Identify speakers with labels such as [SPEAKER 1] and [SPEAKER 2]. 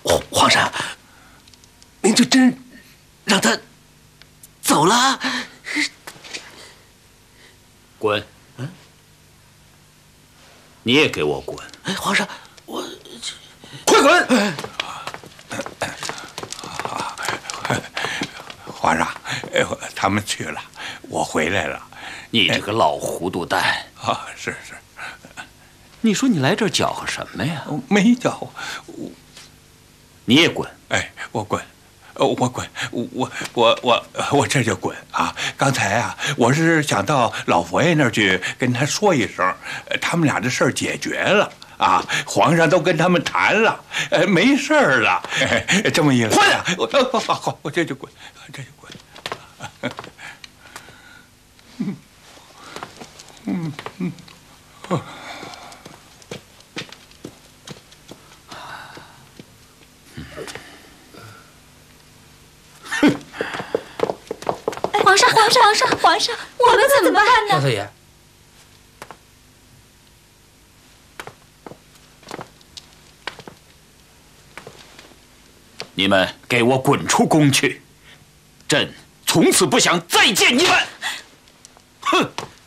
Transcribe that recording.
[SPEAKER 1] 皇上，您就真让他走了？
[SPEAKER 2] 滚！你也给我滚！
[SPEAKER 1] 皇上，我
[SPEAKER 2] 快滚！
[SPEAKER 3] 皇上，他们去了，我回来了。
[SPEAKER 2] 你这个老糊涂蛋！
[SPEAKER 3] 啊，是。
[SPEAKER 2] 你说你来这儿搅和什么呀？
[SPEAKER 3] 没搅和。
[SPEAKER 2] 你也滚！
[SPEAKER 3] 哎，我滚。我滚，我这就滚啊！刚才啊，我是想到老佛爷那儿去跟他说一声，他们俩的事儿解决了啊，皇上都跟他们谈了，没事儿了，这么一来，
[SPEAKER 2] 快点！
[SPEAKER 3] 我这就滚，这就滚。
[SPEAKER 4] 皇上，我们怎么办呢？
[SPEAKER 5] 老太爷，
[SPEAKER 2] 你们给我滚出宫去！朕从此不想再见你们！哼！